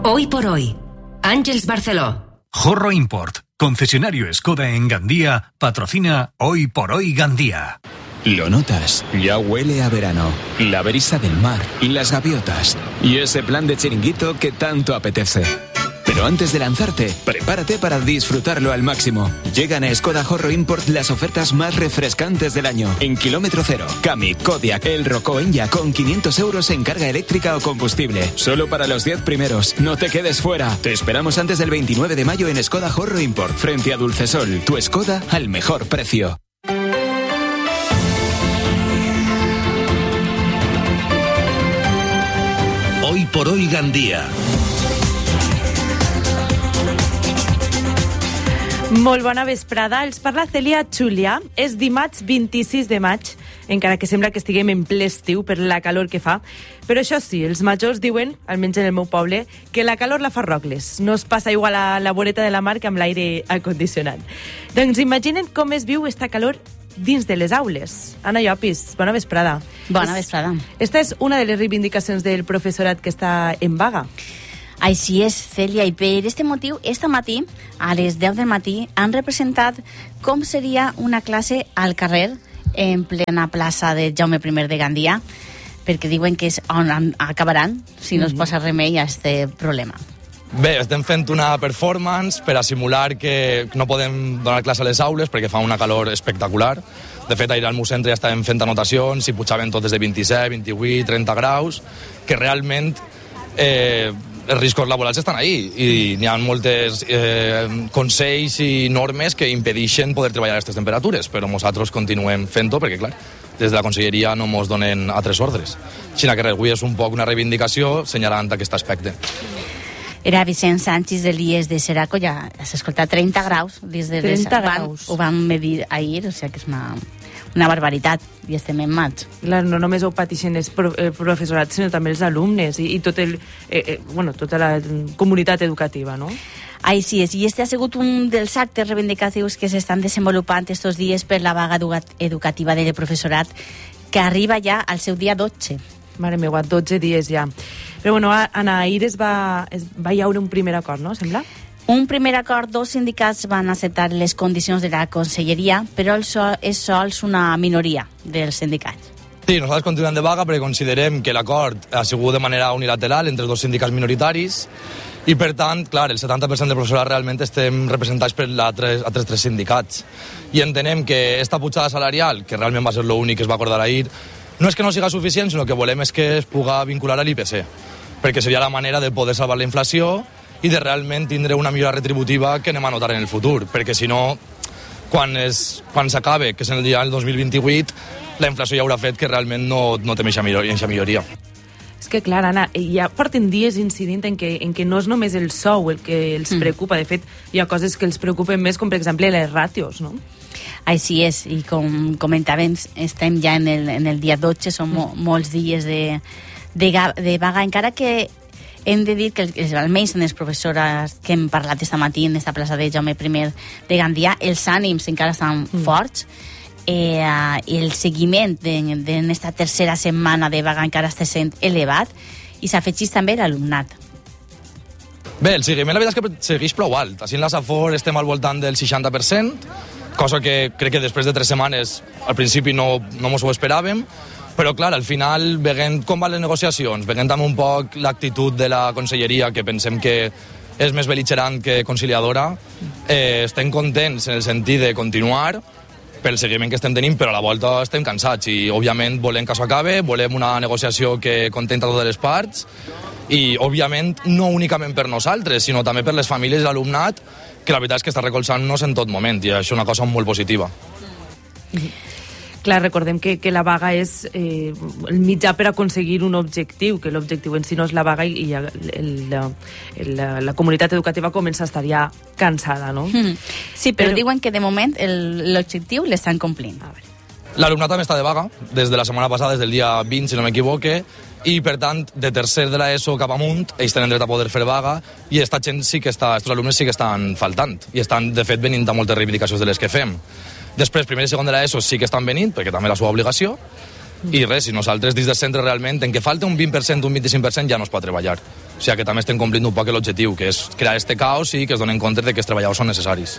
Hoy por hoy, Ángeles Barceló. Jorro Import, concesionario Skoda en Gandía, patrocina Hoy por Hoy Gandía. Lo notas, ya huele a verano, la brisa del mar y las gaviotas y ese plan de chiringuito que tanto apetece. Pero antes de lanzarte, prepárate para disfrutarlo al máximo. Llegan a Skoda Jorro Import las ofertas más refrescantes del año. En kilómetro cero, Kami, Kodiaq, El Rocó Enya con 500 euros en carga eléctrica o combustible. Solo para los 10 primeros. No te quedes fuera. Te esperamos antes del 29 de mayo en Skoda Jorro Import, frente a Dulcesol. Tu Skoda al mejor precio. Hoy por Hoy Gandía. Molt bona vesprada, els parla Cèlia Xulia. És dimarts 26 de maig, encara que sembla que estiguem en ple estiu per la calor que fa. Però això sí, els majors diuen, almenys en el meu poble, que la calor la fa rocles. No es passa igual a la voreta de la mar que amb l'aire acondicionat. Doncs imaginen com es viu esta calor dins de les aules. Anna Llopis, bona vesprada. Bona vesprada. Esta és una de les reivindicacions del professorat que està en vaga. Així és, Cèlia, i per aquest motiu, esta matí, a les 10 del matí, han representat com seria una classe al carrer en plena plaça de Jaume I de Gandia, perquè diuen que és on acabaran si no es posa remei a aquest problema. Bé, estem fent una performance per a simular que no podem donar classe a les aules perquè fa una calor espectacular. De fet, ahir al meu centre ja estàvem fent anotacions i pujaven tot des de 27, 28, 30 graus, que realment els riscos laborals estan ahí i n'hi ha moltes consells i normes que impedeixen poder treballar a aquestes temperatures, però nosaltres continuem fent-ho perquè, clar, des de la conselleria no ens donen altres ordres. Així que avui és un poc una reivindicació senyalant aquest aspecte. Era Vicent Sánchez de l'IES de Seraco, ja s'ha escoltat 30 graus. 30 graus. Ho van medir ahir, o sigui que és una barbaritat, i estem en maig. Clar, no només ho pateixen el professorat, sinó també els alumnes i tota la comunitat educativa, no? Així és, i este ha sigut un dels actes reivindicatius que s'estan desenvolupant estos dies per la vaga educativa del professorat, que arriba ja al seu dia 12. Mare meva, 12 dies ja. Però bueno, Anna, ahir es va haure un primer acord, no, sembla? Un primer acord, dos sindicats van acceptar les condicions de la conselleria, però és sols una minoria dels sindicats. Sí, nosaltres continuem de vaga perquè considerem que l'acord ha sigut de manera unilateral entre els dos sindicats minoritaris i, per tant, clar, el 70% del professorat realment estem representats per altres tres sindicats. I entenem que esta pujada salarial, que realment va ser l'únic que es va acordar ahir, no és que no siga suficient, sinó que volem és que es puga vincular a l'IPC, perquè seria la manera de poder salvar la inflació i de realment tindre una millora retributiva que anem a notar en el futur, perquè si no, quan s'acabe, que és en el dia del 2028, la inflació ja haurà fet que realment no té eixa milloria. És que, clar, Anna, ja porten dies incidint en que no és només el sou el que els preocupa. De fet, hi ha coses que els preocupen més, com per exemple les ràtios, no? Així és, i com comentàvem, estem ja en el dia 12, són molts dies de vaga, encara que hem de dir que almenys en els professors que hem parlat esta matí en esta plaça de Jaume I de Gandia, els ànims encara estan forts, el seguiment d'esta tercera setmana de vaga encara està sent elevat i s'afegeix també l'alumnat. Bé, el seguiment la veritat és que segueix prou alt. Així en la Safor estem al voltant del 60%, cosa que crec que després de 3 setmanes al principi no ens ho esperàvem, però clar, al final, veient com van les negociacions, veient també un poc l'actitud de la conselleria, que pensem que és més bel·ligerant que conciliadora, estem contents en el sentit de continuar pel seguiment que estem tenint, però a la volta estem cansats i, òbviament, volem que això acabe, volem una negociació que contenta totes les parts i, òbviament, no únicament per nosaltres, sinó també per les famílies i l'alumnat, que la veritat és que està recolzant-nos en tot moment i això és una cosa molt positiva. Clar, recordem que la vaga és el mitjà per aconseguir un objectiu, que l'objectiu en si no és la vaga i la comunitat educativa comença a estar ja cansada, no? Sí, però diuen que de moment l'objectiu l'estan complint. L'alumnat també està de vaga des de la setmana passada, des del dia 20, si no m'equivoque, i per tant, de tercer de l'ESO cap amunt, ells tenen dret a poder fer vaga i aquesta gent sí que està, aquests alumnes sí que estan faltant i estan, de fet, venint a moltes reivindicacions de les que fem. Després, primer i segon de l'ESO sí que estan venint, perquè també és la seva obligació, I res, si nosaltres dins del centre realment, en què falta un 20%, un 25%, ja no es pot treballar. O sigui que també estem complint un poc l'objectiu, que és crear este caos i que es donen compte de que els treballadors són necessaris.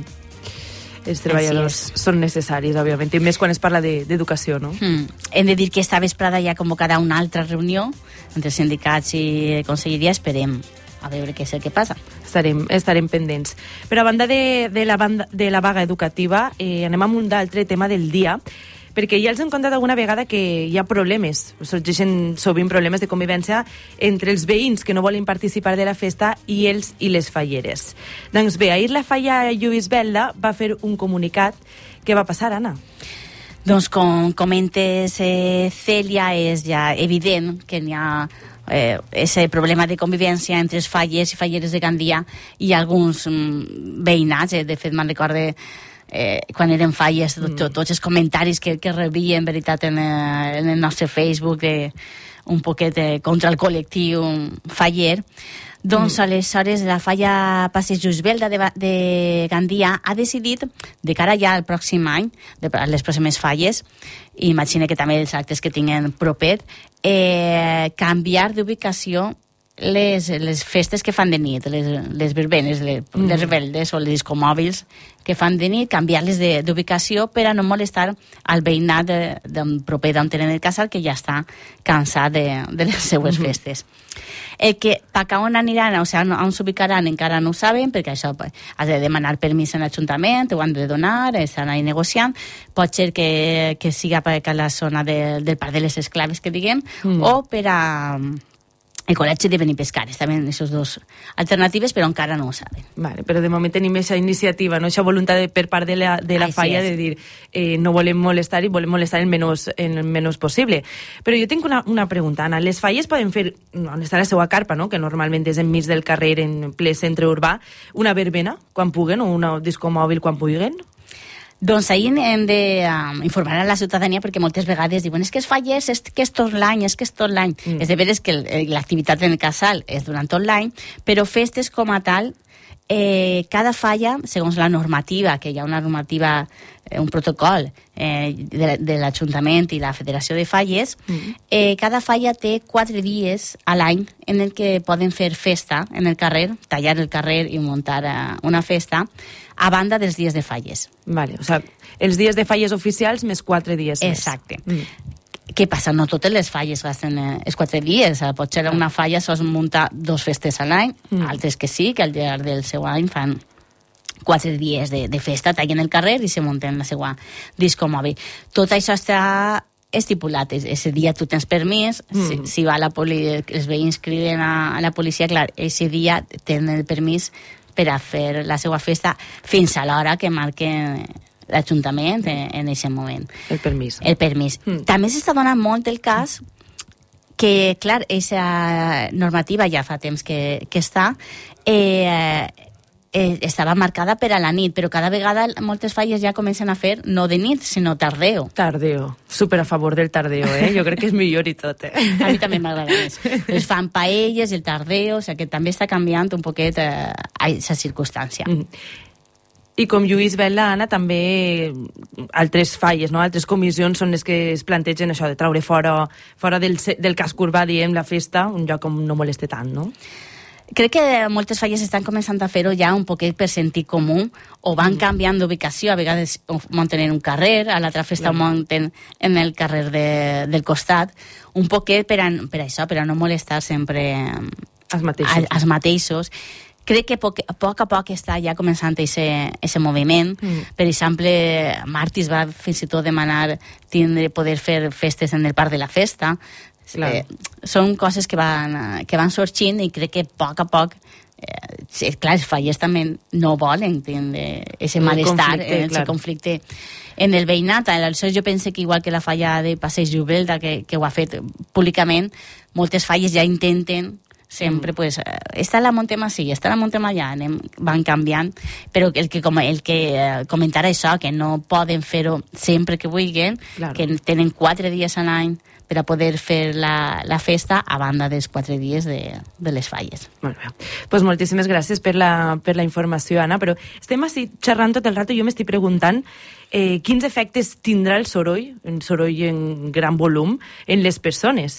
Els treballadors són necessaris, òbviament, i més quan es parla d'educació, no? Hem de dir que esta vesprada ja convocarà una altra reunió entre sindicats i conselleria. Esperem a veure què és el que passa. Estarem pendents. Però a banda de la vaga educativa, anem amb un d'altre tema del dia, perquè ja els hem contat alguna vegada que hi ha problemes, sorgeixen sovint problemes de convivència entre els veïns que no volen participar de la festa i els i les falleres. Doncs bé, ahir la falla Lluís Belda va fer un comunicat. Què va passar, Anna? Doncs com comentes, Cèlia, és ja evident que n'hi ha ese problema de convivència entre els fallers i falleres de Gandia i alguns veïnats. De fet, me'n recorde quan eren falles, tots els comentaris que rebia en veritat en el nostre Facebook un poquet contra el col·lectiu faller. Doncs aleshores la falla Passeig Lluís Belda de Gandia ha decidit, de cara ja al pròxim any, les pròximes falles, i imagina que també els actes que tinguen proper, canviar d'ubicació les festes que fan de nit, les verbenes, les rebeldes o les discomòbils que fan de nit, canviar-les d'ubicació per a no molestar al veïnat proper d'on tenen el casal, que ja està cansat de les seues festes. Que per on aniran, o sigui, on s'ubicaran encara no ho saben, perquè això has de demanar permís en l'Ajuntament, ho han de donar, estan ahí negociant. Pot ser que siga per a la zona del Parc de les Esclaves, que diguem, o per a el col·legi de Benipescar. Estaven aquestes dues alternatives, però encara no ho saben. Vale, però de moment tenim aquesta iniciativa, no? Aquesta voluntat per part de la falla de dir no volem molestar i volem molestar el menys possible. Però jo tinc una pregunta, Anna. Les falles poden fer, on està la seva carpa, no? Que normalment és enmig del carrer, en ple centre urbà, una verbena quan puguen o una discomòbil quan puguen? Doncs ahir hem d'informar a la ciutadania, perquè moltes vegades diuen que es fallers, que és tot l'any, És de veres que l'activitat en el casal és durant tot l'any, però festes com a tal, cada falla, segons la normativa, que hi ha una normativa, un protocol de l'Ajuntament i la Federació de Falles, cada falla té 4 dies a l'any en el que poden fer festa en el carrer, tallar el carrer i muntar una festa, a banda dels dies de falles. Vale, o sigui, els dies de falles oficials més 4 dies més. Exacte. Què passa? No totes les falles gasten els 4 dies. Potser una falla sols munta 2 festes a l'any, altres que sí, que al llarg del seu any fan 4 dies de festa, tallen el carrer i se munten la seva discomòbil. Tot això està estipulat. Ese dia tu tens permís, si va els veïns criden a la policia, clar, ese dia tenen el permís per a fer la seva festa fins a l'hora que marquen l'Ajuntament en aquest moment. El permís. També s'està donant molt el cas que, clar, aquesta normativa ja fa temps que està, estava marcada per a la nit, però cada vegada moltes falles ja comencen a fer no de nit, sinó tardeo. Tardeo. Súper a favor del tardeo, Jo crec que és millor i tot, A mi també m'agrada més. Pues fan paelles, el tardeo, o sigui que també està canviant un poquet aquesta circumstància. I com Lluís Belda, Anna, també altres falles, no? Altres comissions són les que es plantegen això de traure fora del casc urbà, diem, la festa, un lloc on no moleste tant, no? Crec que moltes falles estan començant a fer-ho ja un poquet per sentit comú, o van canviant d'ubicació, a vegades munten en un carrer, a l'altra festa munten en el carrer del costat, un poquet per això, per a no molestar sempre els mateixos. Crec que a poc a poc està ja començant aquest moviment. Per exemple, Martis va fins i tot demanar poder fer festes en el Parc de la Festa. Són coses que van sorgint i crec que a poc clar, els fallers també no volen aquest malestar, aquest conflicte en el veïnat. Aleshores jo penso que igual que la falla de Passeig Lluís Belda, que ho ha fet públicament, moltes falles ja intenten Sempre, pues, està la muntem així, està la muntem allà, van canviant, però el que comentarà això, que no poden fer-ho sempre que vulguin, claro, que tenen 4 dies a l'any per a poder fer la festa a banda dels 4 dies de les falles. Molt bé. Pues moltíssimes gràcies per la informació, Anna, però estem així xerrant tot el rato i jo m'estic preguntant quins efectes tindrà el soroll en gran volum en les persones.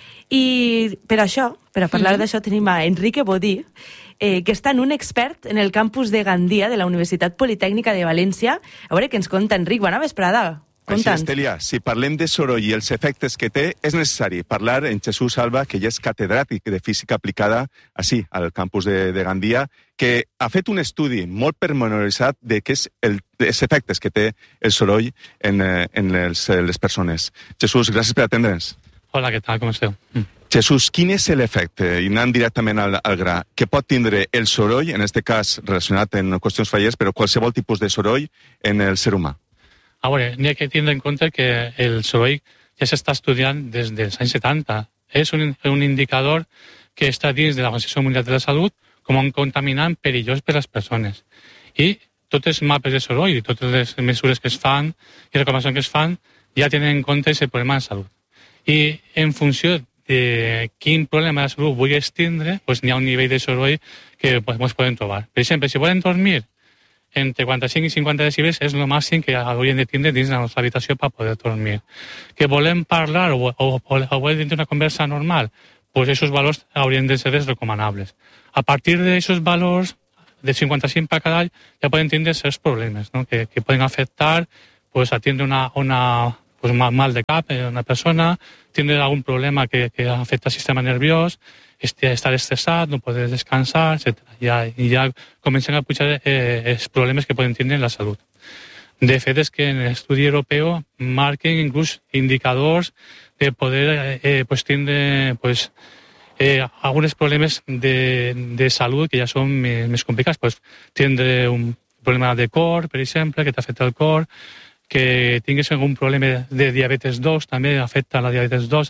I per això, per a parlar d'això, tenim a Enrique Bodí, que està en un expert en el campus de Gandia de la Universitat Politècnica de València. A veure què ens conta, Enric. Bona vesprada. Així, Estèlia, si parlem de soroll i els efectes que té, és necessari parlar amb Jesús Alba, que ja és catedràtic de física aplicada així, al campus de Gandia, que ha fet un estudi molt pormenoritzat de què és els efectes que té el soroll en les persones. Jesús, gràcies per atendre'ns. Hola, què tal? Com esteu? Jesús, quin és l'efecte, i anant directament al gra, que pot tindre el soroll, en aquest cas relacionat amb qüestions fallers, però qualsevol tipus de soroll en el ser humà? A veure, n'hi ha que tindre en compte que el soroll ja s'està estudiant des dels anys 70. És un indicador que està dins de l'Organització Mundial de la Salut com un contaminant perillós per a les persones. I tots els mapes de soroll i totes les mesures que es fan i recomanacions que es fan ja tenen en compte aquest problema de salut. I en funció de quin problema de salut vulguis tindre, doncs n'hi ha un nivell de soroll que ens podem trobar. Per exemple, si volen dormir entre 45 i 50 decibels és el màxim que haurien de tindre dins de la nostra habitació per poder dormir. Que volem parlar o volem tindre una conversa normal, doncs aquests valors haurien de ser els recomanables. A partir d'aquests valors de 55 per cada any ja poden tindre certs problemes, no? que poden afectar a tindre un mal de cap en una persona, tindre algun problema que afecta el sistema nerviós, estar estressat, no poder descansar, etc. I ja comencen a pujar els problemes que poden tindre en la salut. De fet, és que en l'estudi europeu marquen inclús indicadors de poder tindre alguns problemes de salut que ja són més complicats. Tindre un problema de cor, per exemple, que t'afecta el cor, que tinguis algun problema de diabetes 2, també afecta la diabetes 2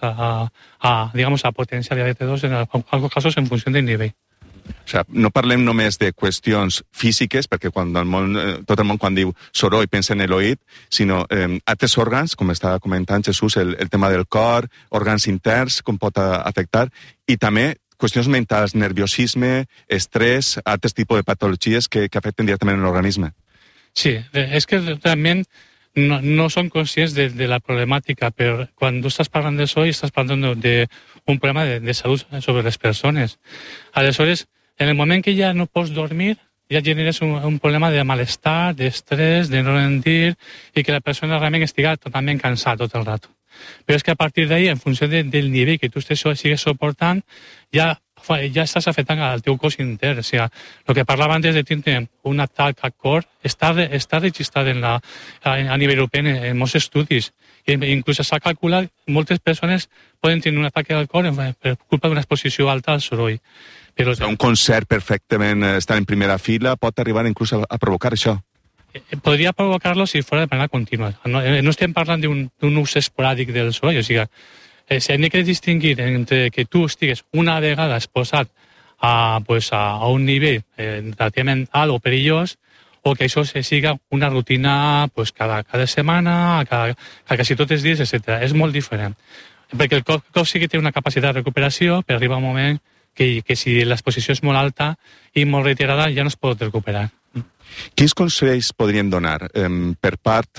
a potenciar diabetes 2 en alguns casos en funció del nivell. O sigui, no parlem només de qüestions físiques, perquè tot el món quan diu soroll pensa en l'oït, sinó altres òrgans, com està comentant Jesús, el tema del cor, òrgans interns, com pot afectar, i també qüestions mentals, nerviosisme, estrès, altres tipus de patologies que afecten directament l'organisme. Sí, és que realment no són conscients de la problemàtica, però quan tu estàs parlant de soroll estàs parlant d'un problema de salut sobre les persones. Aleshores, en el moment que ja no pots dormir, ja generes un problema de malestar, d'estrès, de no rendir, i que la persona realment estigui totalment cansada tot el rato. Però és que a partir d'ahí, en funció del nivell que tu sigues suportant, ja estàs afectant al teu cos intern. O sigui, el que parlava antes de tindre un atac al cor està registrat a nivell europeu en molts estudis. I inclús s'ha calculat que moltes persones poden tenir un atac al cor per culpa d'una exposició alta al soroll. Però un concert perfectament estar en primera fila pot arribar inclús a provocar això. Podria provocar-lo si fos de manera contínua. No estem parlant d'un ús esporàdic del soroll, o sigui, hem de distingir entre que tu estigues una vegada exposat a un nivell relativament alt o perillós, o que això siga una rutina cada setmana, quasi tots els dies, etc. És molt diferent. Perquè el cos sí que té una capacitat de recuperació, però arriba un moment que si l'exposició és molt alta i molt reiterada ja no es pot recuperar. Quins consells podrien donar per part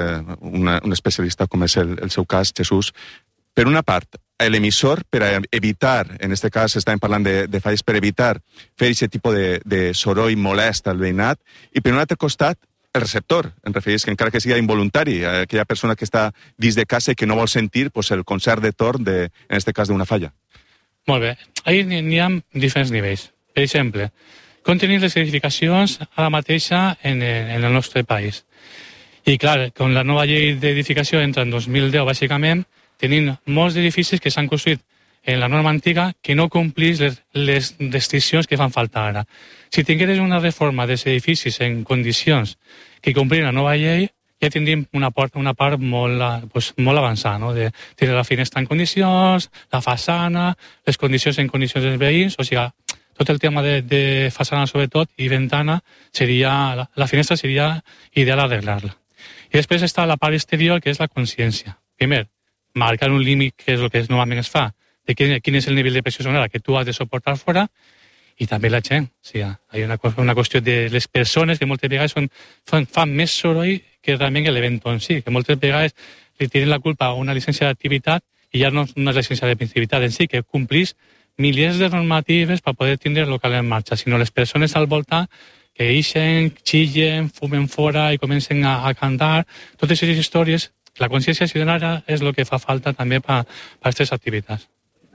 un especialista com és el seu cas, Jesús? Per una part, l'emissor per a evitar, en aquest cas estàvem parlant de falles, per evitar fer aquest tipus de soroll molest al veïnat, i per un altre costat, el receptor, em refereix que encara que sigui involuntari, aquella persona que està dins de casa i que no vol sentir el concert de torn, en aquest cas d'una falla. Molt bé. Ahí n'hi ha diferents nivells. Per exemple, com tenir les edificacions ara mateixa en el nostre país. I clar, com la nova llei d'edificació entra en 2010, bàsicament, tenim molts edificis que s'han construït en la norma antiga que no complís les restriccions que fan falta ara. Si tingueres una reforma dels edificis en condicions que complir la nova llei, ja tindríem una part molt avançada, no? De tenir la finestra en condicions, la façana, les condicions en condicions dels veïns, o sigui, tot el tema de façana sobretot i ventana, la finestra seria ideal arreglar-la. I després està la part exterior, que és la consciència. Primer, marcar un límit, que és el que normalment es fa, de quin és el nivell de pressió sonora que tu has de suportar fora, i també la gent. O sigui, hi ha una qüestió de les persones que moltes vegades fan més soroll que realment l'event en si, que moltes vegades li tiren la culpa a una llicència d'activitat i ja no és una llicència d'activitat en si, que complís milers de normatives per poder tindre el local en marxa, sinó les persones al voltant que ixen, xillen, fumen fora i comencen a cantar. Totes aquestes històries, la consciència ciutadana és el que fa falta també per a aquestes activitats.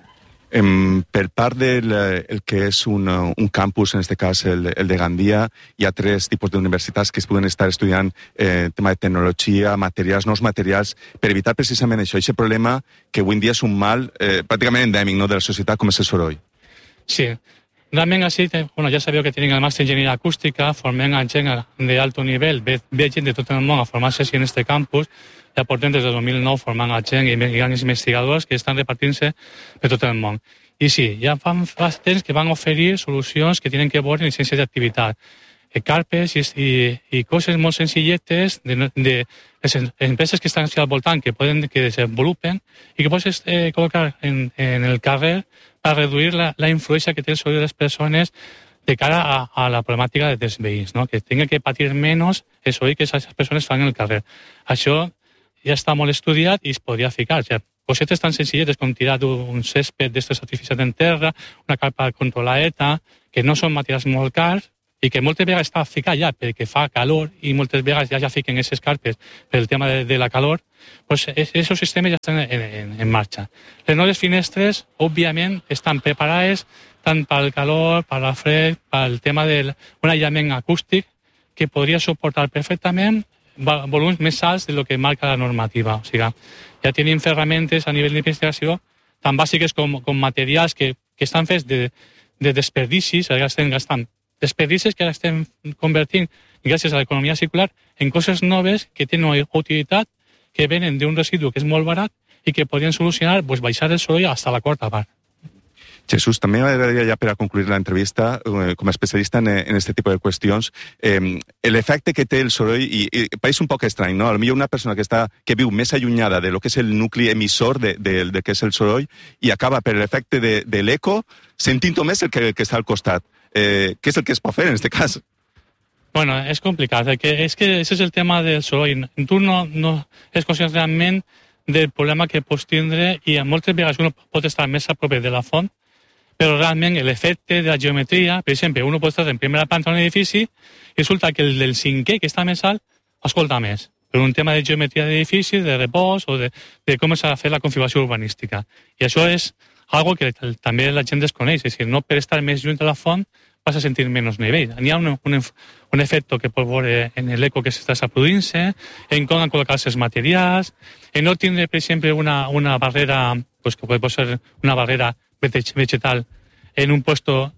Per part del que és un campus, en aquest cas el de Gandia, hi ha 3 tipus d'universitats que es poden estar estudiant tema de tecnologia, materials, nous materials, per evitar precisament això, aquest problema que avui en dia és un mal pràcticament endèmic, no, de la societat, com és el soroll. Sí, realment així, ja sabeu que tenim el màster d'enginyeria acústica, formem a gent d'alt nivell, ve gent de tot el món a formar-se en aquest campus. Ja portem des de 2009 formant a gent i grans investigadors que estan repartint-se per tot el món. I sí, ja fa temps que van oferir solucions que tenen que veure en ciències d'activitat. Carpes i coses molt senzilletes de les empreses que estan al voltant, que desenvolupen i que pots col·locar en el carrer per reduir la influència que té el soroll de les persones de cara a la problemàtica dels veïns, no? Que tinguin que patir menys el soroll que aquestes persones fan en el carrer. Això ja està molt estudiat i es podria ficar. Cosetes tan senzilletes com tirar un césped d'estos artificials en terra, una carpa contra la ETA, que no són materials molt cars i que moltes vegades està ficat ja perquè fa calor i moltes vegades ja fiquen aquestes carpes pel tema de la calor, doncs aquests sistemes ja estan en marxa. Les noves finestres, òbviament, estan preparades tant pel calor, per la fred, pel tema d'un aïllament acústic que podria suportar perfectament volums més alts de lo que marca la normativa. O sigui, ja tenim ferramentes a nivell d'investigació tan bàsiques com materials que estan fets de desperdicis, ara estem gastant desperdicis que ara estem convertint, gràcies a l'economia circular, en coses noves que tenen una utilitat, que venen d'un residu que és molt barat i que podrien solucionar, baixar el soroll fins a la quarta part. Jesús, també m'agradaria ja per a concluir l'entrevista, com a especialista en aquest tipus de qüestions, l'efecte que té el soroll, i pareix un poc estrany, no? Potser una persona que viu més allunyada de lo que és el nucli emissor de què és el soroll i acaba per l'efecte de l'eco sentint més el que està al costat. Què és el que es pot fer en aquest cas? Bueno, és complicat, és que aquest és el tema del soroll. Tu no és conscient realment del problema que pots tindre i moltes vegades uno pot estar més a prop de la font, però realment l'efecte de la geometria, per exemple, uno pot estar en primera planta d'un edifici i resulta que el del cinquè, que està més alt, escolta més. Per un tema de geometria d'edifici, de repòs o de com s'ha de fer la configuració urbanística. I això és algo que també la gent desconeix, és a dir, no per estar més lluny de la font vas a sentir menys nivell. N'hi ha un efecte que pot veure en l'eco que s'està produint-se, en com han col·locat els materials, en no tindre, per exemple, una barrera, que pot ser una barrera vegetal en un puesto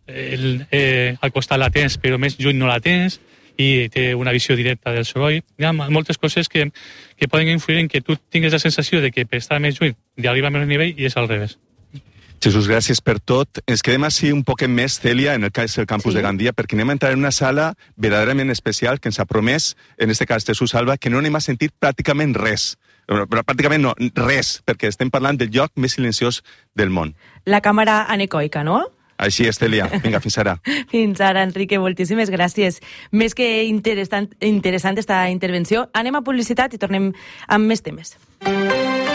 al costat la tens, però més lluny no la tens, i té una visió directa del soroll. Hi ha moltes coses que poden influir en que tu tinguis la sensació de que per estar més lluny d'arribar a menys nivell i és al revés. Jesús, gràcies per tot. Ens quedem així un poc més, Cèlia, en el cas del campus de Gandia, perquè anem a entrar en una sala verdaderament especial que ens ha promès, en aquest cas Jesús Alba, que no anem a sentir pràcticament res. Però pràcticament no, res, perquè estem parlant del lloc més silenciós del món. La càmera anecoica, no? Així és, Cèlia. Vinga, fins ara. Fins ara, Enrique, moltíssimes gràcies. Més que interessant esta intervenció, anem a publicitat i tornem amb més temes.